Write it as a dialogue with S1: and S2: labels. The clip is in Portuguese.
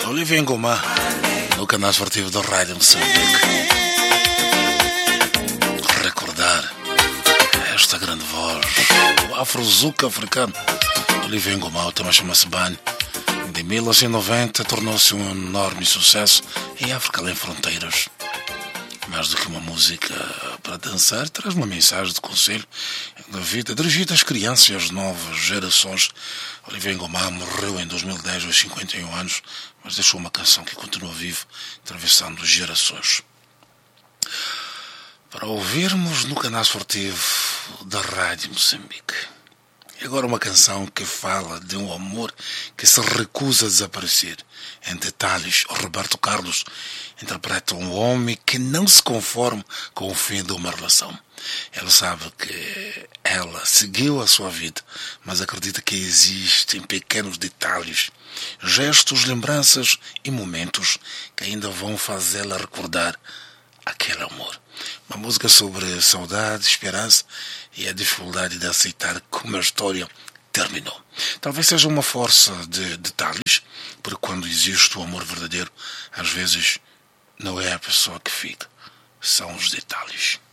S1: Olivier Ngoma, no canal esportivo da Rádio Moçambique. Recordar esta grande voz, o afrozuca africano. Olivier Ngoma, o tema chama-se Ban. De 1990 tornou-se um enorme sucesso em África além fronteiras. Mais do que uma música para dançar, traz uma mensagem de conselho da vida dirigida às crianças e às novas gerações. Olivier Ngoma morreu em 2010 aos 51 anos, mas deixou uma canção que continua viva, atravessando gerações. Para ouvirmos no canal esportivo da Rádio Moçambique. E agora uma canção que fala de um amor que se recusa a desaparecer. Em detalhes, o Roberto Carlos interpreta um homem que não se conforma com o fim de uma relação. Ele sabe que ela seguiu a sua vida, mas acredita que existem pequenos detalhes, gestos, lembranças e momentos que ainda vão fazê-la recordar aquele amor. Uma música sobre saudade, esperança e a dificuldade de aceitar como a história terminou. Talvez seja uma força de detalhes, porque quando existe o amor verdadeiro, às vezes não é a pessoa que fica, são os detalhes.